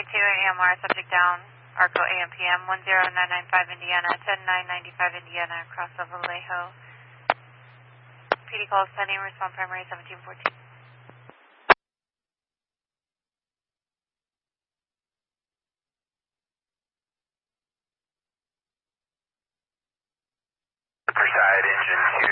AMR, subject down, ARCO AMPM 10995 Indiana, 10995 Indiana, across of Vallejo. PD calls pending, respond primary 1714. Side engine